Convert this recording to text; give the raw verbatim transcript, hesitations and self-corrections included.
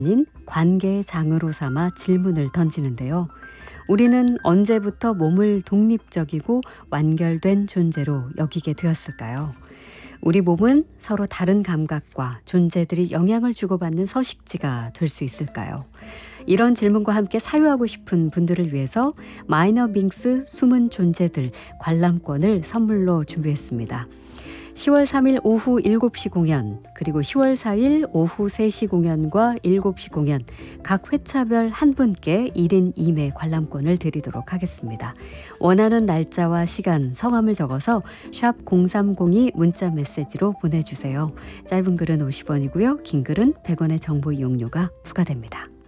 인 관계의 장으로 삼아 질문을 던지는데요. 우리는 언제부터 몸을 독립적이고 완결된 존재로 여기게 되었을까요? 우리 몸은 서로 다른 감각과 존재들이 영향을 주고받는 서식지가 될 수 있을까요? 이런 질문과 함께 사유하고 싶은 분들을 위해서 마이너 빙스 숨은 존재들 관람권을 선물로 준비했습니다. 시월 삼일 오후 일곱 시 공연, 그리고 시월 사일 오후 세 시 공연과 일곱 시 공연 각 회차별 한 분께 일 인 이 매 관람권을 드리도록 하겠습니다. 원하는 날짜와 시간, 성함을 적어서 샵 공삼공이 문자 메시지로 보내주세요. 짧은 글은 오십 원이고요. 긴 글은 백 원의 정보 이용료가 부과됩니다.